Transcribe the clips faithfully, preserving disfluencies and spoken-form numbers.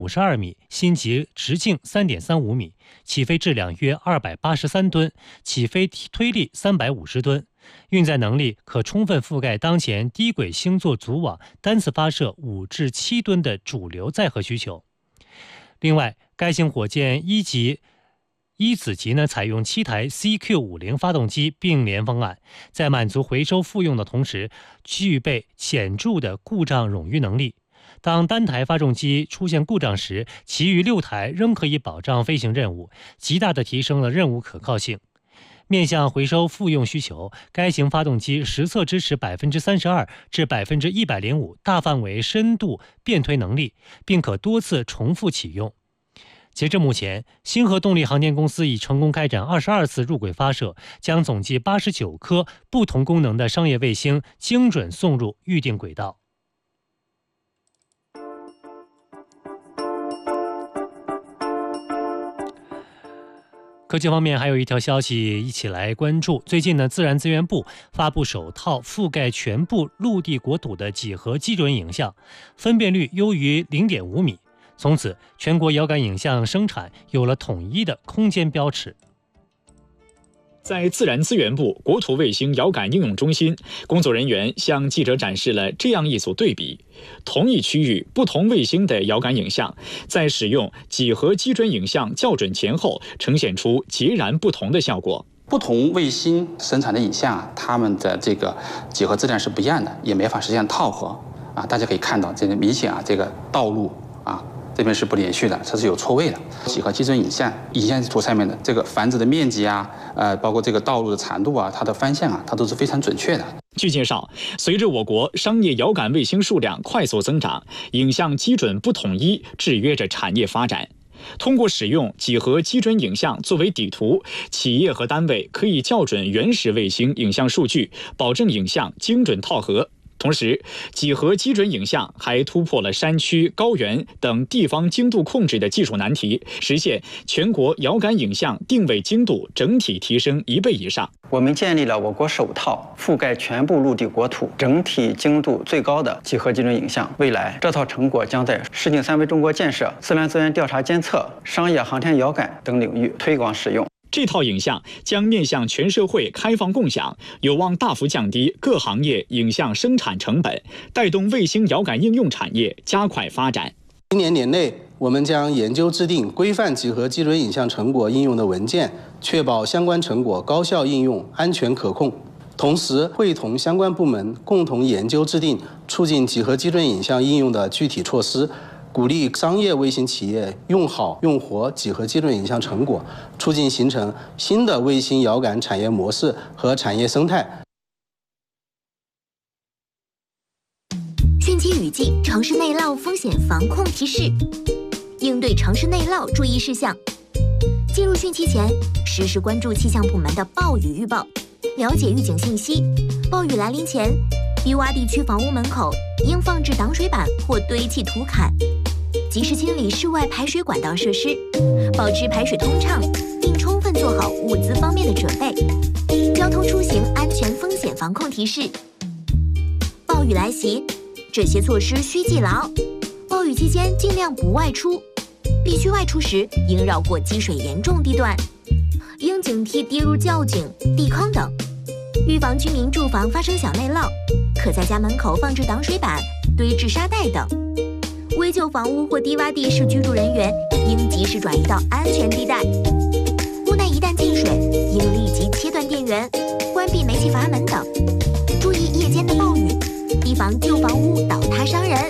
五十二米，心级直径 三点三五米，起飞质量约二百八十三吨，起飞推力三百五十吨，运载能力可充分覆盖当前低轨星座组网单次发射五至七吨的主流载荷需求。另外，该型火箭一级一子级呢，采用七台 C Q 五十 发动机并联方案，在满足回收复用的同时，具备显著的故障冗余能力。当单台发动机出现故障时，其余六台仍可以保障飞行任务，极大地提升了任务可靠性。面向回收复用需求，该型发动机实测支持 百分之三十二 至 百分之一百零五 大范围深度变推能力，并可多次重复启用。截至目前，星河动力航天公司已成功开展二十二次入轨发射，将总计八十九颗不同功能的商业卫星精准送入预定轨道。科技方面还有一条消息一起来关注。最近呢，自然资源部发布首套覆盖全部陆地国土的几何基准影像，分辨率优于 零点五米。从此，全国遥感影像生产有了统一的空间标尺。 在自然资源部国土卫星遥感应用中心，工作人员向记者展示了这样一组对比：同一区域不同卫星的遥感影像，在使用几何基准影像校准前后，呈现出截然不同的效果。 不同卫星生产的影像，它们的这个几何质量是不一样的，也没法实现套合啊。大家可以看到，这个明显啊，这个道路啊。这边是不连续的，它是有错位的。几何基准影像影像图上面的这个繁殖的面积啊，呃，包括这个道路的长度啊，它的方向啊，它都是非常准确的。 据介绍，随着我国商业遥感卫星数量快速增长，影像基准不统一制约着产业发展。通过使用几何基准影像作为底图，企业和单位可以校准原始卫星影像数据，保证影像精准套合。同时，几何基准影像还突破了山区、高原等地方精度控制的技术难题，实现全国遥感影像定位精度整体提升一倍以上。 我们建立了我国首套覆盖全部陆地国土、整体精度最高的几何基准影像。未来，这套成果将在世锦三维中国建设、自然资源调查监测、商业航天遥感等领域推广使用。 这套影像将面向全社会开放共享，有望大幅降低各行业影像生产成本，带动卫星遥感应用产业加快发展。 今年年内，我们将研究制定规范几何基准影像成果应用的文件，确保相关成果高效应用、安全可控。同时，会同相关部门共同研究制定促进几何基准影像应用的具体措施。鼓励商业卫星企业用好用活几何基准影像成果，促进形成新的卫星遥感产业模式和产业生态。 汛期雨季城市内涝风险防控提示：应对城市内涝注意事项。进入汛期前，实时关注气象部门的暴雨预报，了解预警信息。暴雨来临前，低洼地区房屋门口应放置挡水板或堆砌土坎，及时清理室外排水管道设施，保持排水通畅，并充分做好物资方面的准备。交通出行安全风险防控提示：暴雨来袭，这些措施需记牢。暴雨期间尽量不外出，必须外出时应绕过积水严重地段，应警惕跌入窖井、地坑等。预防居民住房发生小内涝，可在家门口放置挡水板、堆置沙袋等。危旧房屋或低洼地市居住人员应及时转移到安全地带。屋内一旦进水，应立即切断电源、关闭煤气阀门等。注意夜间的暴雨，提防旧房屋倒塌伤人。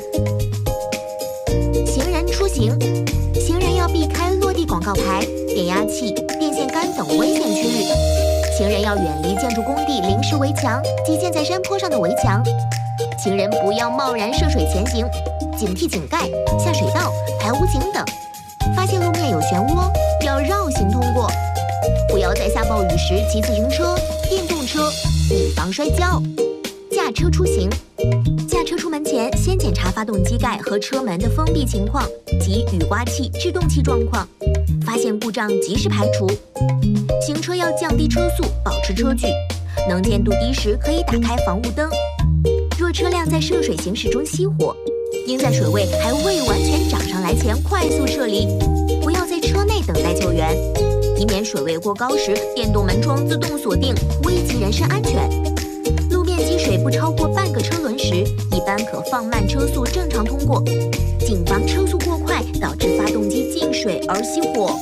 行人出行，行人要避开落地广告牌、变压器、电线杆等危险区域。行人要远离建筑工地临时围墙及建在山坡上的围墙。行人不要贸然涉水前行，警惕井盖、下水道、排污井等。发现路面有漩涡，要绕行通过。不要在下暴雨时骑自行车、电动车，以防摔跤。驾车出行，驾车出门前先检查发动机盖和车门的封闭情况及雨刮器、制动器状况，发现故障及时排除。行车要降低车速，保持车距，能见度低时可以打开防雾灯。若车辆在涉水行驶中熄火， 应在水位还未完全涨上来前快速撤离，不要在车内等待救援，以免水位过高时电动门窗自动锁定，危及人身安全。路面积水不超过半个车轮时，一般可放慢车速正常通过，谨防车速过快导致发动机进水而熄火。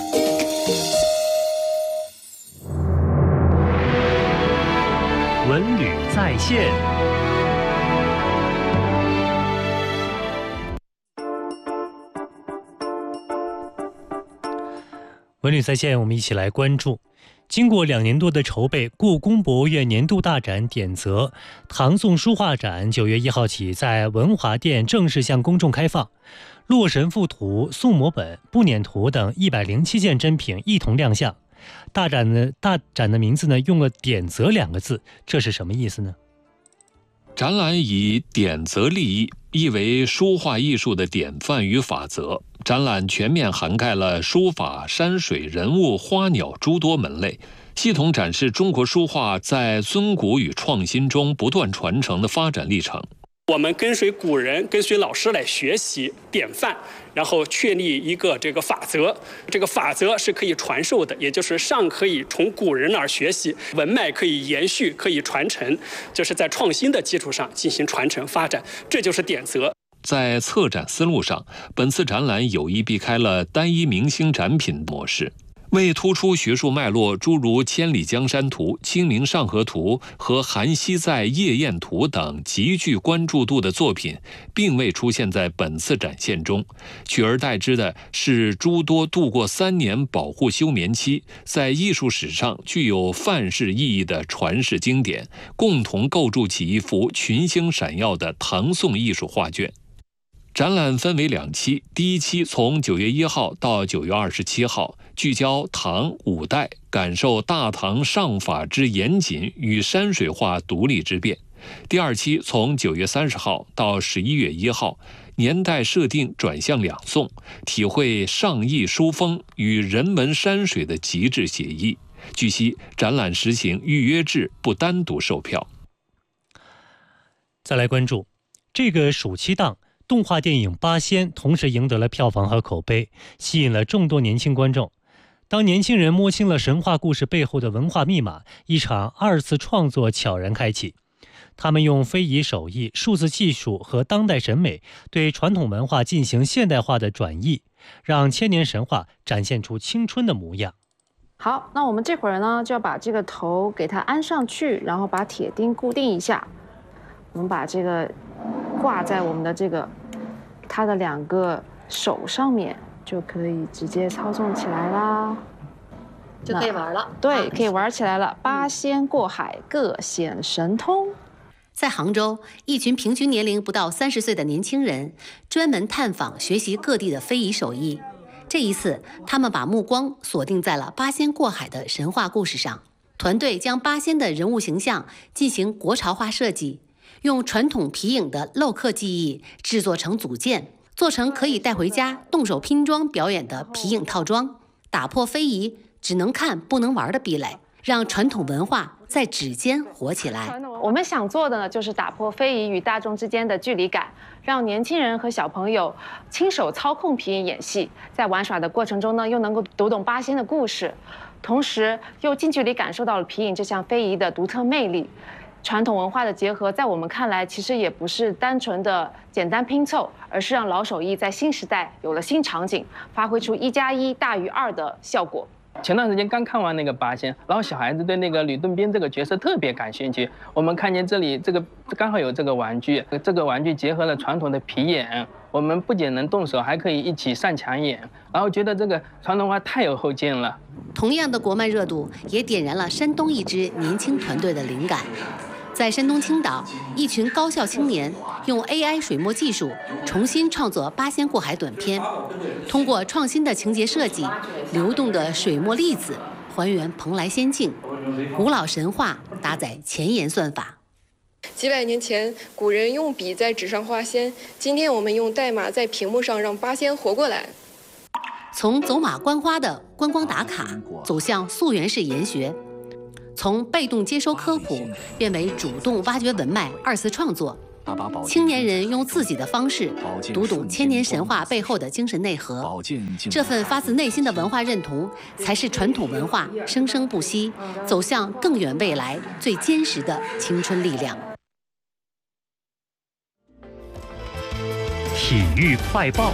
文旅在线。文旅在线，我们一起来关注。经过两年多的筹备，故宫博物院年度大展典则唐宋书画展九月一号起在文华殿正式向公众开放。《洛神赋图》《宋摹本》《步辇图》等一百零七件珍品一同亮相。大展的大展的名字呢，用了“典则”两个字，这是什么意思呢？ 展览以典则立意，意为书画艺术的典范与法则。展览全面涵盖了书法、山水、人物、花鸟诸多门类，系统展示中国书画在尊古与创新中不断传承的发展历程。 我们跟随古人，跟随老师来学习典范，然后确立一个这个法则。这个法则是可以传授的，也就是上可以从古人那儿学习，文脉可以延续，可以传承，就是在创新的基础上进行传承发展，这就是典则。 在策展思路上，本次展览有意避开了单一明星展品模式，为突出学术脉络，诸如《千里江山图》《清明上河图》和《韩熙载夜宴图》等极具关注度的作品，并未出现在本次展现中，取而代之的是诸多度过三年保护休眠期，在艺术史上具有范式意义的传世经典，共同构筑起一幅群星闪耀的唐宋艺术画卷。展览分为两期，第一期从九月一号到九月二十七号，聚焦唐、五代，感受大唐上法之严谨与山水画独立之变；第二期从九月三十号到十一月一号，年代设定转向两宋，体会上艺书风与人文山水的极致写意。据悉，展览实行预约制，不单独售票。 再来关注这个暑期档。动画电影《八仙》同时赢得了票房和口碑，吸引了众多年轻观众。当年轻人摸清了神话故事背后的文化密码，一场二次创作悄然开启。他们用非遗手艺、数字技术和当代审美，对传统文化进行现代化的转译，让千年神话展现出青春的模样。 好，那我们这会儿呢，就要把这个头给它安上去，然后把铁钉固定一下。我们把这个挂在我们的这个它的两个手上面，就可以直接操纵起来啦， 就可以玩了。 对，可以玩起来了。八仙过海，各显神通。 在杭州，一群平均年龄不到三十岁的年轻人，专门探访学习各地的非遗手艺。这一次，他们把目光锁定在了八仙过海的神话故事上。团队将八仙的人物形象进行国潮化设计。用传统皮影的镂刻技艺制作成组件，做成可以带回家动手拼装表演的皮影套装，打破非遗只能看不能玩的壁垒，让传统文化在指尖活起来。 我们想做的呢，就是打破非遗与大众之间的距离感，让年轻人和小朋友亲手操控皮影演戏，在玩耍的过程中呢，又能够读懂八仙的故事，同时又近距离感受到了皮影这项非遗的独特魅力。传统文化的结合，在我们看来，其实也不是单纯的简单拼凑，而是让老手艺在新时代有了新场景，发挥出一加一大于二的效果。 前段时间刚看完那个八仙，然后小孩子对那个吕洞宾这个角色特别感兴趣。我们看见这里这个刚好有这个玩具，这个玩具结合了传统的皮眼，我们不仅能动手，还可以一起上墙演，然后觉得这个传统文化太有后劲了。 同样的国漫热度，也点燃了山东一支年轻团队的灵感。在山东青岛，一群高校青年用 A I 水墨技术重新创作八仙过海短片，通过创新的情节设计、流动的水墨粒子，还原蓬莱仙境，古老神话搭载前沿算法。 几百年前，古人用笔在纸上画仙，今天我们用代码在屏幕上让八仙活过来。 从走马观花的观光打卡，走向溯源式研学。从被动接收科普变为主动挖掘文脉二次创作， 青年人用自己的方式读懂千年神话背后的精神内核，这份发自内心的文化认同，才是传统文化生生不息、走向更远未来最坚实的青春力量。 体育快报。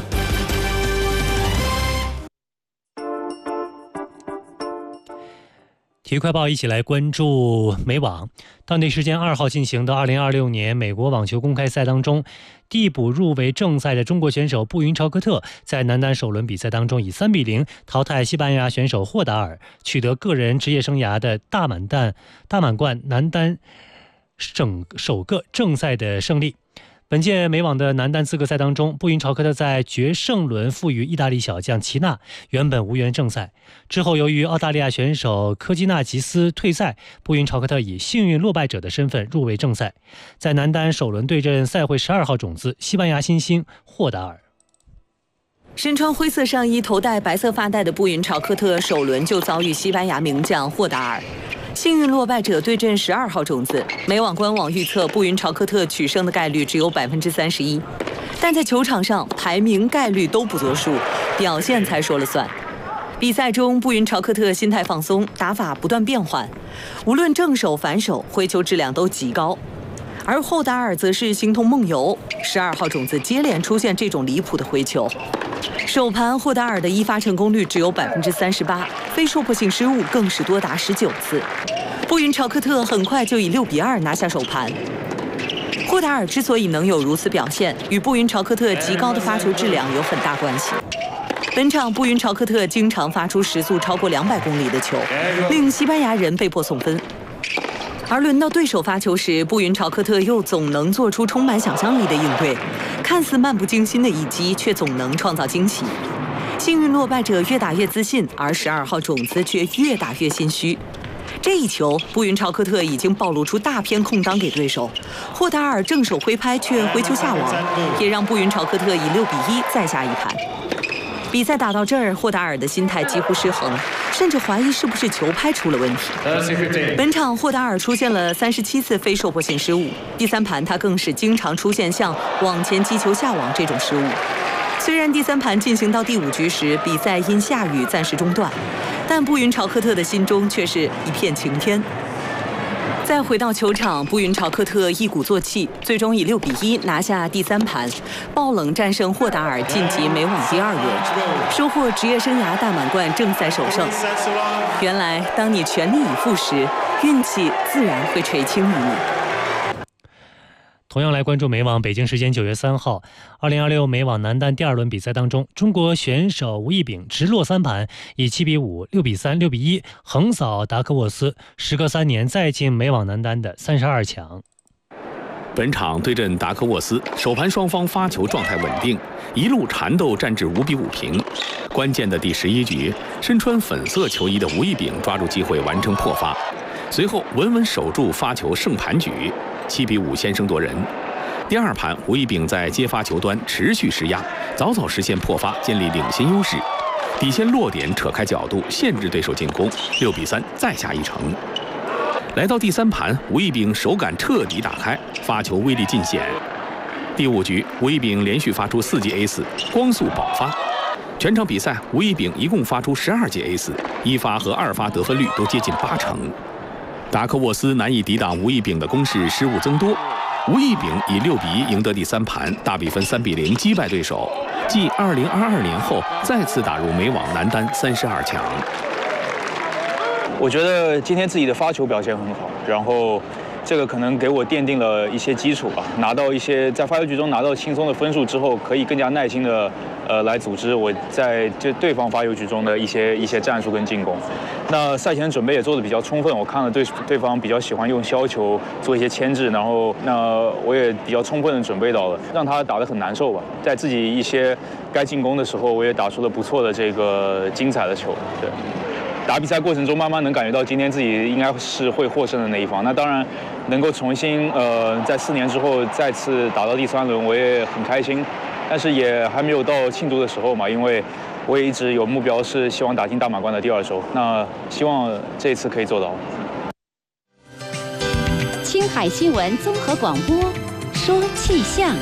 体育快报，一起来关注美网。当地时间二号进行的二零二六年美国网球公开赛当中，递补入围正赛的中国选手布云朝科特在男单首轮比赛当中以三比零淘汰西班牙选手霍达尔，取得个人职业生涯的大满贯大满贯男单整首个正赛的胜利。本届美网的男单资格赛当中，布云朝科特在决胜轮负于意大利小将齐纳，原本无缘正赛。之后由于澳大利亚选手科基纳吉斯退赛，布云朝科特以幸运落败者的身份入围正赛，在男单首轮对阵赛会十二号种子西班牙新星霍达尔。 身穿灰色上衣、头戴白色发带的布云朝科特首轮就遭遇西班牙名将霍达尔。幸运落败者对阵十二号种子，美网官网预测布云朝科特取胜的概率只有百分之三十一，但在球场上排名概率都不作数，表现才说了算。比赛中，布云朝科特心态放松，打法不断变换，无论正手反手，挥球质量都极高。而霍达尔则是形同梦游，十二号种子接连出现这种离谱的挥球。首盘霍达尔的一发成功率只有百分之三十八，非受迫性失误更是多达十九次。布云朝科特很快就以六比二拿下首盘。霍达尔之所以能有如此表现，与布云朝科特极高的发球质量有很大关系。本场布云朝科特经常发出时速超过两百公里的球，令西班牙人被迫送分。而轮到对手发球时，布云朝科特又总能做出充满想象力的应对，看似漫不经心的一击，却总能创造惊喜。幸运落败者越打越自信，而十二号种子却越打越心虚。这一球，布云朝科特已经暴露出大片空当给对手，霍达尔正手挥拍却回球下网，也让布云朝科特以六比一再下一盘。比赛打到这儿，霍达尔的心态几乎失衡，甚至怀疑是不是球拍出了问题。本场霍达尔出现了三十七次非受迫性失误，第三盘他更是经常出现像往前击球下网这种失误。虽然第三盘进行到第五局时，比赛因下雨暂时中断，但布云朝科特的心中却是一片晴天。再回到球场，布云朝科特一鼓作气，最终以六比一拿下第三盘，爆冷战胜霍达尔，晋级美网第二轮，收获职业生涯大满贯正赛首胜。原来，当你全力以赴时，运气自然会垂青于你。 同样来关注美网，北京时间九月三号，二零二六美网男单第二轮比赛当中，中国选手吴亦丙直落三盘，以七比五、六比三、六比一横扫达科沃斯，时隔三年再进美网男单的三十二强。 本场对阵达科沃斯，首盘双方发球状态稳定，一路缠斗战至五比五平。关键的第十一局，身穿粉色球衣的吴亦丙抓住机会完成破发，随后稳稳守住发球胜盘局。七比五先声夺人。第二盘，吴亦丙在接发球端持续施压，早早实现破发，建立领先优势。底线落点扯开角度，限制对手进攻，六比三再下一城。来到第三盘，吴亦丙手感彻底打开，发球威力尽显。第五局，吴亦丙连续发出四记 ace， 光速爆发。全场比赛，吴亦丙一共发出十二记 ace， 一发和二发得分率都接近八成。达科沃斯难以抵挡吴亦丙的攻势，失误增多。吴亦丙以六比一赢得第三盘，大比分三比零击败对手，继二零二二年后再次打入美网男单三十二强。 我觉得今天自己的发球表现很好，然后这个可能给我奠定了一些基础吧。拿到一些在发球局中拿到轻松的分数之后，可以更加耐心的呃来组织我在这对方发球局中的一些一些战术跟进攻。那赛前准备也做得比较充分，我看了对对方比较喜欢用削球做一些牵制，然后那我也比较充分的准备到了，让他打得很难受吧。在自己一些该进攻的时候，我也打出了不错的这个精彩的球。对。打比赛过程中，慢慢能感觉到今天自己应该是会获胜的那一方。那当然，能够重新呃在四年之后再次打到第三轮，我也很开心。但是也还没有到庆祝的时候嘛，因为我也一直有目标是希望打进大满贯的第二周。那希望这一次可以做到。 青海新闻综合广播， 说气象。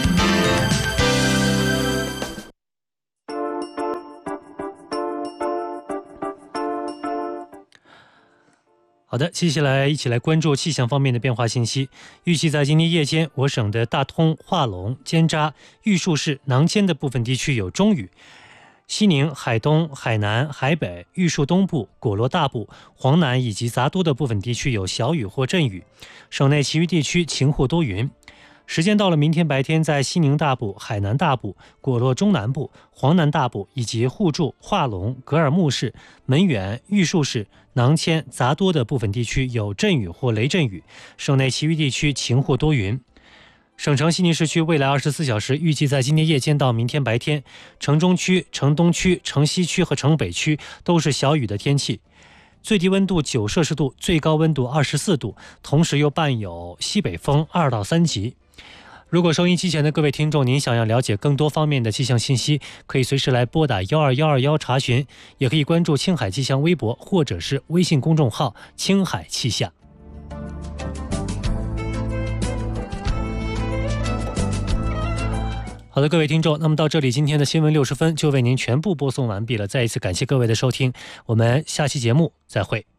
好的，接下来一起来关注气象方面的变化信息。预计在今天夜间，我省的大通、化龙、尖扎、玉树市、囊谦的部分地区有中雨。西宁、海东、海南、海北、玉树东部、果洛大部、黄南以及杂多的部分地区有小雨或阵雨。省内其余地区晴或多云。时间到了明天白天，在西宁大部、海南大部、果洛中南部、黄南大部以及互助、化龙、格尔木市、门源、玉树市、囊谦、杂多的部分地区有阵雨或雷阵雨，省内其余地区晴或多云。省城西宁市区未来二十四小时预计在今天夜间到明天白天，城中区、城东区、城西区和城北区都是小雨的天气。最低温度九摄氏度，最高温度二十四度，同时又伴有西北风二到三级。如果收音机前的各位听众，您想要了解更多方面的气象信息，可以随时来拨打幺二幺二幺查询，也可以关注青海气象微博或者是微信公众号青海气象。好的，各位听众，那么到这里，今天的新闻六十分就为您全部播送完毕了。再一次感谢各位的收听，我们下期节目再会。